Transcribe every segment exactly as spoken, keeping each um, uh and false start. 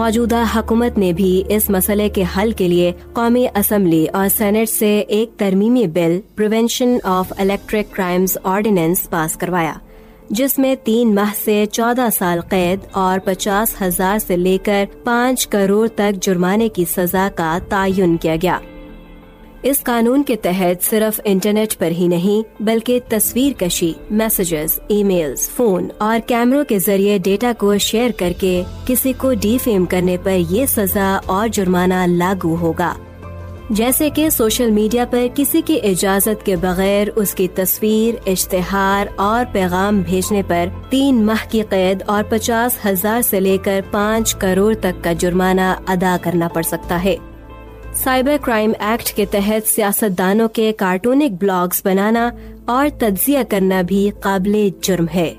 موجودہ حکومت نے بھی اس مسئلے کے حل کے لیے قومی اسمبلی اور سینٹ سے ایک ترمیمی بل prevention of electric crimes ordinance پاس کروایا، جس میں تین ماہ سے چودہ سال قید اور پچاس ہزار سے لے کر پانچ کروڑ تک جرمانے کی سزا کا تعین کیا گیا۔ اس قانون کے تحت صرف انٹرنیٹ پر ہی نہیں بلکہ تصویر کشی، میسیجز، ای میلز، فون اور کیمروں کے ذریعے ڈیٹا کو شیئر کر کے کسی کو ڈیفیم کرنے پر یہ سزا اور جرمانہ لاگو ہوگا، جیسے کہ سوشل میڈیا پر کسی کی اجازت کے بغیر اس کی تصویر، اشتہار اور پیغام بھیجنے پر تین ماہ کی قید اور پچاس ہزار سے لے کر پانچ کروڑ تک کا جرمانہ ادا کرنا پڑ سکتا ہے۔ سائبر کرائم ایکٹ کے تحت سیاست دانوں کے کارٹونک بلاگز بنانا اور تجزیہ کرنا بھی قابل جرم ہے۔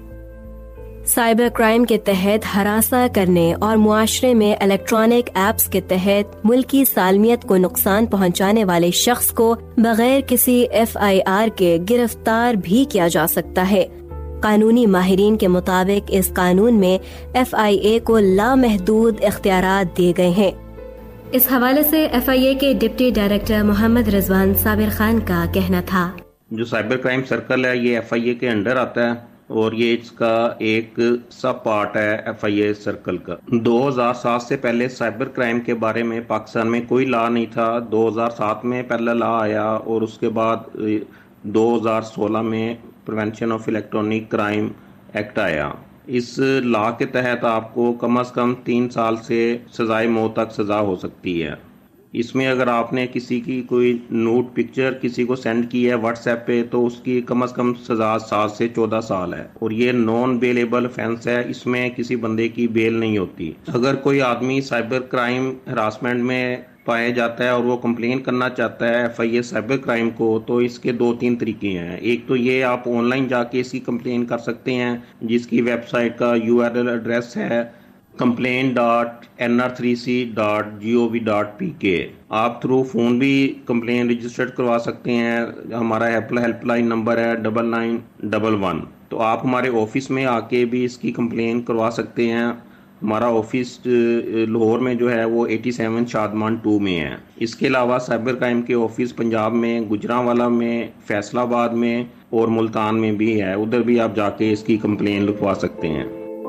سائبر کرائم کے تحت ہراساں کرنے اور معاشرے میں الیکٹرانک ایپس کے تحت ملکی سالمیت کو نقصان پہنچانے والے شخص کو بغیر کسی ایف آئی آر کے گرفتار بھی کیا جا سکتا ہے۔ قانونی ماہرین کے مطابق اس قانون میں ایف آئی اے کو لامحدود اختیارات دیے گئے ہیں۔ اس حوالے سے ایف آئی اے کے ڈپٹی ڈائریکٹر محمد رضوان صابر خان کا کہنا تھا، جو سائبر کرائم سرکل ہے یہ ایف آئی اے کے انڈر آتا ہے اور یہ اس کا ایک سب پارٹ ہے ایف آئی اے سرکل کا۔ دو ہزار سات سے پہلے سائبر کرائم کے بارے میں پاکستان میں کوئی لا نہیں تھا۔ دو ہزار سات میں پہلا لا آیا اور اس کے بعد دو ہزار سولہ میں prevention of electronic crime act آیا۔ اس لا کے تحت آپ کو کم از کم تین سال سے سزائے موت تک سزا ہو سکتی ہے۔ اس میں اگر آپ نے کسی کی کوئی نوٹ پکچر کسی کو سینڈ کی ہے واٹس ایپ پہ تو اس کی کم از کم سزا سات سے چودہ سال ہے، اور یہ نان بیلیبل افینس ہے، اس میں کسی بندے کی بیل نہیں ہوتی۔ اگر کوئی آدمی سائبر کرائم ہراسمنٹ میں پایا جاتا ہے اور وہ کمپلین کرنا چاہتا ہے F I A cyber crime کو، تو اس کے دو تین طریقے ہیں۔ ایک تو یہ آپ آن لائن جا کے اس کی کمپلین کر سکتے ہیں، جس کی ویب سائٹ کا یو آر ایل ایڈریس ہے complain dot N are three C dot G O we dot P کے۔ آپ تھرو فون بھی کمپلین رجسٹرڈ کروا سکتے ہیں، ہمارا ہیلپ لائن نمبر ہے ڈبل نائن ڈبل ون۔ تو آپ ہمارے آفس میں آ کے بھی اس کی کمپلین کروا سکتے ہیں۔ ہمارا آفس لاہور میں جو ہے وہ ایٹی سیون شادمان ٹو میں ہے۔ اس کے علاوہ سائبر کرائم کے آفس پنجاب میں، گجرانوالہ میں، فیصل آباد میں اور ملتان میں بھی ہے، ادھر بھی آپ جا کے اس کی کمپلین لکھوا سکتے ہیں۔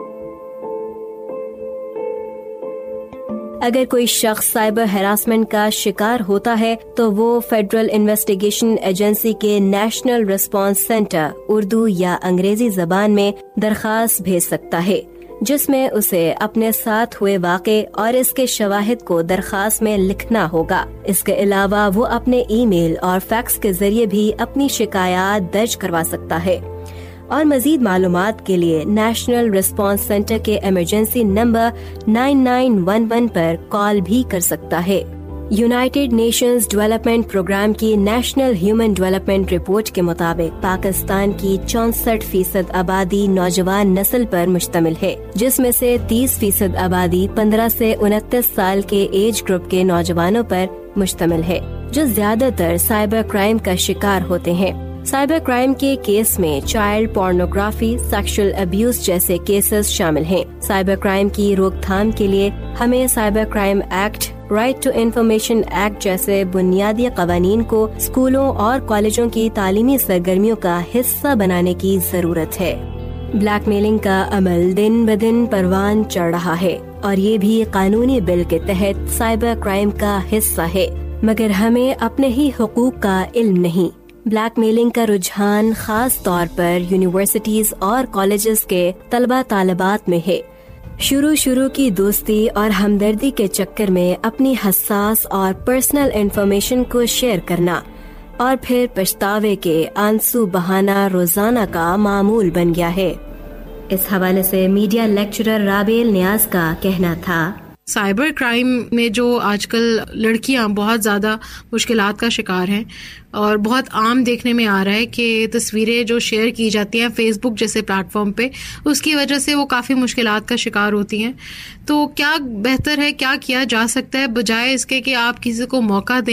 اگر کوئی شخص سائبر ہراسمنٹ کا شکار ہوتا ہے تو وہ فیڈرل انویسٹیگیشن ایجنسی کے نیشنل ریسپانس سینٹر اردو یا انگریزی زبان میں درخواست بھیج سکتا ہے، جس میں اسے اپنے ساتھ ہوئے واقعے اور اس کے شواہد کو درخواست میں لکھنا ہوگا۔ اس کے علاوہ وہ اپنے ای میل اور فیکس کے ذریعے بھی اپنی شکایات درج کروا سکتا ہے، اور مزید معلومات کے لیے نیشنل ریسپانس سینٹر کے emergency number nine nine one one پر کال بھی کر سکتا ہے۔ یونائیٹڈ نیشنز ڈیولپمنٹ پروگرام کی نیشنل ہیومن ڈیولپمنٹ رپورٹ کے مطابق پاکستان کی چونسٹھ فیصد آبادی نوجوان نسل پر مشتمل ہے، جس میں سے تیس فیصد آبادی پندرہ سے انتیس سال کے ایج گروپ کے نوجوانوں پر مشتمل ہے، جو زیادہ تر سائبر کرائم کا شکار ہوتے ہیں۔ سائبر کرائم کے کیس میں چائلڈ پورنوگرافی، سیکشل ابیوز جیسے کیسز شامل ہیں۔ سائبر کرائم کی روک تھام کے لیے ہمیں cyber crime act, right to information act جیسے بنیادی قوانین کو اسکولوں اور کالجوں کی تعلیمی سرگرمیوں کا حصہ بنانے کی ضرورت ہے۔ بلیک میلنگ کا عمل دن بدن پروان چڑھ رہا ہے اور یہ بھی قانونی بل کے تحت سائبر کرائم کا حصہ ہے، مگر ہمیں اپنے ہی حقوق کا علم نہیں۔ بلیک میلنگ کا رجحان خاص طور پر یونیورسٹیز اور کالجز کے طلبہ طالبات میں ہے۔ شروع شروع کی دوستی اور ہمدردی کے چکر میں اپنی حساس اور پرسنل انفارمیشن کو شیئر کرنا اور پھر پچھتاوے کے آنسو بہانا روزانہ کا معمول بن گیا ہے۔ اس حوالے سے میڈیا لیکچرر رابیل نیاز کا کہنا تھا، سائبر کرائم میں جو آج کل لڑکیاں بہت زیادہ مشکلات کا شکار ہیں، اور بہت عام دیکھنے میں آ رہا ہے کہ تصویریں جو شیئر کی جاتی ہیں فیس بک جیسے پلیٹ فارم پہ، اس کی وجہ سے وہ کافی مشکلات کا شکار ہوتی ہیں۔ تو کیا بہتر ہے، کیا کیا جا سکتا ہے بجائے اس کے کہ آپ کسی کو موقع دیں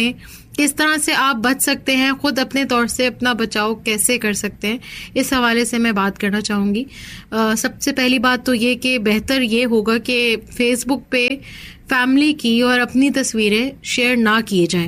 کس طرح سے آپ بچ سکتے ہیں, خود اپنے طور سے اپنا بچاؤ کیسے کر سکتے ہیں, اس حوالے سے میں بات کرنا چاہوں گی. سب سے پہلی بات تو یہ کہ بہتر یہ ہوگا کہ فیس بک پہ فیملی کی اور اپنی تصویریں شیئر نہ کیے جائیں,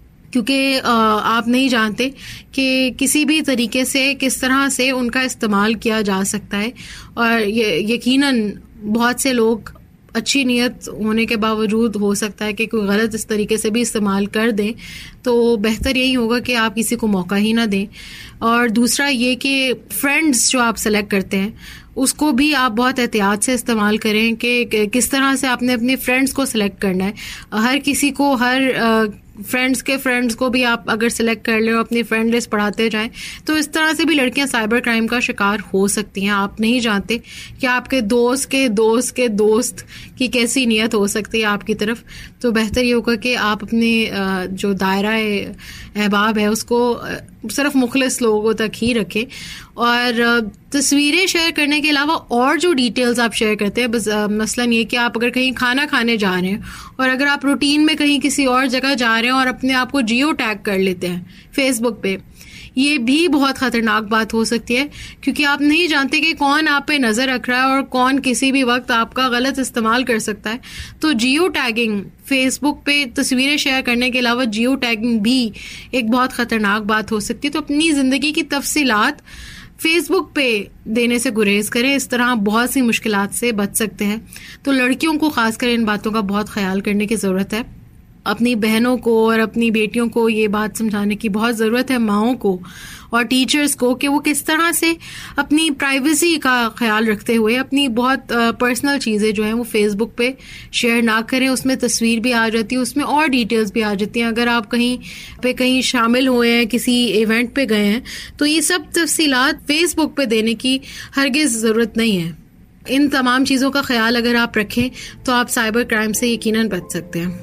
کیونکہ آپ نہیں جانتے کہ کسی بھی طریقے سے کس طرح سے ان کا استعمال کیا جا سکتا ہے. اور یقیناً بہت سے لوگ اچھی نیت ہونے کے باوجود ہو سکتا ہے کہ کوئی غلط اس طریقے سے بھی استعمال کر دیں, تو بہتر یہی ہوگا کہ آپ کسی کو موقع ہی نہ دیں. اور دوسرا یہ کہ فرینڈز جو آپ سلیکٹ کرتے ہیں اس کو بھی آپ بہت احتیاط سے استعمال کریں کہ کس طرح سے آپ نے اپنے فرینڈز کو سلیکٹ کرنا ہے. ہر کسی کو, ہر فرینڈز کے فرینڈز کو بھی آپ اگر سلیکٹ کر لیں اور اپنی فرینڈ لسٹ بڑھاتے جائیں تو اس طرح سے بھی لڑکیاں سائبر کرائم کا شکار ہو سکتی ہیں. آپ نہیں جانتے کہ آپ کے دوست کے دوست کے دوست کی کیسی نیت ہو سکتی ہے آپ کی طرف. تو بہتر یہ ہوگا کہ آپ اپنے جو دائرہ احباب ہے اس کو صرف مخلص لوگوں تک ہی رکھیں. اور تصویریں شیئر کرنے کے علاوہ اور جو ڈیٹیلز آپ شیئر کرتے ہیں, بس مثلاً یہ کہ آپ اگر کہیں کھانا کھانے جا رہے ہیں اور اگر آپ روٹین میں کہیں کسی اور جگہ جا رہے ہیں اور اپنے آپ کو جیو ٹیگ کر لیتے ہیں فیس بک پہ, یہ بھی بہت خطرناک بات ہو سکتی ہے, کیونکہ آپ نہیں جانتے کہ کون آپ پہ نظر رکھ رہا ہے اور کون کسی بھی وقت آپ کا غلط استعمال کر سکتا ہے. تو جیو ٹیگنگ, فیس بک پہ تصویریں شیئر کرنے کے علاوہ جیو ٹیگنگ بھی ایک بہت خطرناک بات ہو سکتی ہے. تو اپنی زندگی کی تفصیلات فیس بک پہ دینے سے گریز کریں, اس طرح بہت سی مشکلات سے بچ سکتے ہیں. تو لڑکیوں کو خاص کر ان باتوں کا بہت خیال کرنے کی ضرورت ہے. اپنی بہنوں کو اور اپنی بیٹیوں کو یہ بات سمجھانے کی بہت ضرورت ہے, ماؤں کو اور ٹیچرز کو, کہ وہ کس طرح سے اپنی پرائیویسی کا خیال رکھتے ہوئے اپنی بہت پرسنل چیزیں جو ہیں وہ فیس بک پہ شیئر نہ کریں. اس میں تصویر بھی آ جاتی ہے, اس میں اور ڈیٹیلز بھی آ جاتی ہیں. اگر آپ کہیں پہ کہیں شامل ہوئے ہیں, کسی ایونٹ پہ گئے ہیں, تو یہ سب تفصیلات فیس بک پہ دینے کی ہرگز ضرورت نہیں ہے. ان تمام چیزوں کا خیال اگر آپ رکھیں تو آپ سائبر کرائم سے یقیناً بچ سکتے ہیں.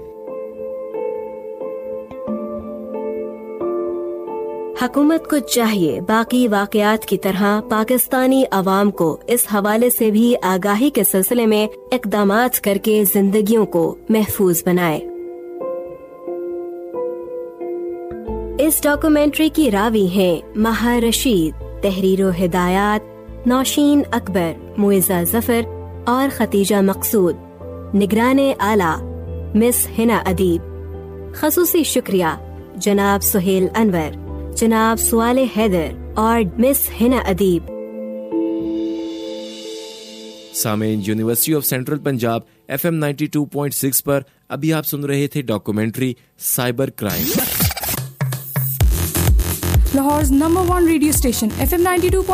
حکومت کو چاہیے باقی واقعات کی طرح پاکستانی عوام کو اس حوالے سے بھی آگاہی کے سلسلے میں اقدامات کر کے زندگیوں کو محفوظ بنائے. اس ڈاکومنٹری کی راوی ہیں مہا رشید, تحریر و ہدایات نوشین اکبر, معزہ ظفر اور ختیجہ مقصود, نگران اعلیٰ مس ہنا ادیب. خصوصی شکریہ جناب سہیل انور, جناب سوال حیدر اور مس ہنا ادیب. سامعین, university of central Punjab F M ninety two point six پر ابھی آپ سن رہے تھے documentary cyber crime. لاہور's number one radio station F M ninety two